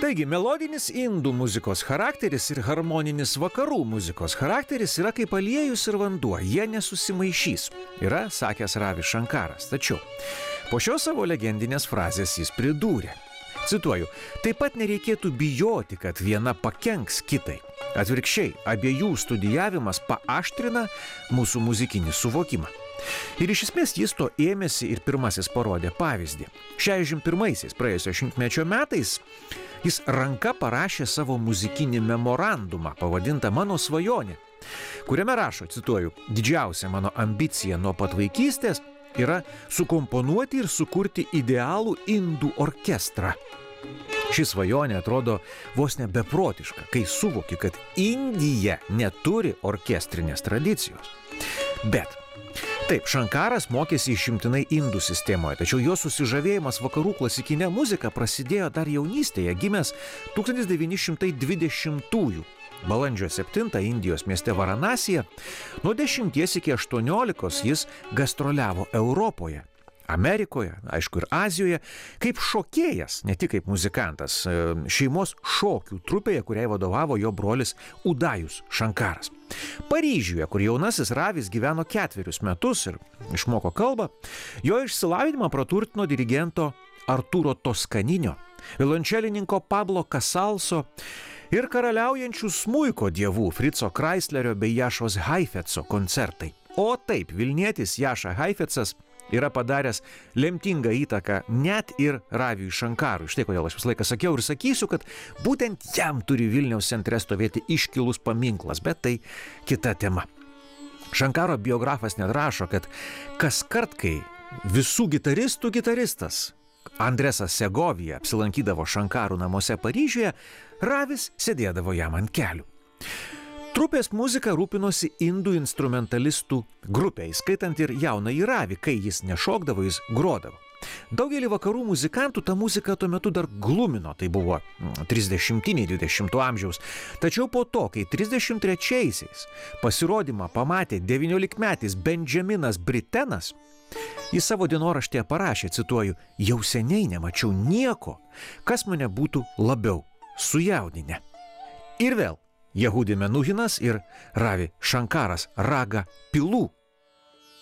Taigi, melodinis indų muzikos charakteris ir harmoninis vakarų muzikos charakteris yra kaip aliejus ir vanduo, jie nesusimaišys, yra sakęs Ravi Šankaras. Tačiau po šios savo legendinės frazės jis pridūrė, cituoju, taip pat nereikėtų bijoti, kad viena pakenks kitai. Atvirkščiai, abiejų studijavimas paaštrina mūsų muzikinį suvokimą. Ir iš esmės jis to ėmėsi ir pirmasis parodė pavyzdį. 61-aisiais praėjusio šimtmečio metais jis ranka parašė savo muzikinį memorandumą pavadintą Mano svajonė, kuriame rašo, cituoju, didžiausia mano ambicija nuo pat vaikystės yra sukomponuoti ir sukurti idealų indų orkestrą. Ši svajonė atrodo vos ne beprotiška, kai suvoki, kad Indija neturi orkestrinės tradicijos. Bet taip, Šankaras mokėsi išimtinai indų sistemoje, tačiau jo susižavėjimas vakarų klasikinė muzika prasidėjo dar jaunystėje, gimęs 1920-ųjų. Balandžio 7 Indijos mieste Varanasija nuo 10 iki 18 jis gastroliavo Europoje, Amerikoje, aišku ir Azijoje, kaip šokėjas, ne tik kaip muzikantas, šeimos šokių trupėje, kuriai vadovavo jo brolis Udajus Šankaras. Paryžiuje, kur jaunasis Ravis gyveno 4 metus ir išmoko kalbą, jo išsilavinimą praturtino dirigento Arturo Toskaninio, violončelininko Pablo Casalso ir karaliaujančių smuiko dievų Frico Kreislerio bei Jašos Haifetco koncertai. O taip, vilnietis Jaša Haifetsas yra padaręs lemtingą įtaką net ir Raviui Šankarui. Štai kodėl aš visą laiką sakiau ir sakysiu, kad būtent jam turi Vilniaus centre stovėti iškilus paminklas, bet tai kita tema. Šankaro biografas net rašo, kad kaskart, kai visų gitaristų gitaristas Andresas Segovija apsilankydavo Šankarų namuose Paryžiuje, Ravis sėdėdavo jam ant kelių. Trupės muzika rūpinosi indų instrumentalistų grupė, įskaitant ir jaunąjį Ravį, kai jis nešokdavo, jis grodavo. Daugelį vakarų muzikantų ta muzika tuo metu dar glumino, tai buvo 30-iniai 20 amžiaus. Tačiau po to, kai 33-aisiais pasirodymą pamatė 19-metis Benjaminas Britenas, jis savo dienoraštyje parašė, cituoju, jau seniai nemačiau nieko, kas mane būtų labiau sujaudinę. Ir vėl Jehudi Menuhinas ir Ravi Šankaras Raga Pilų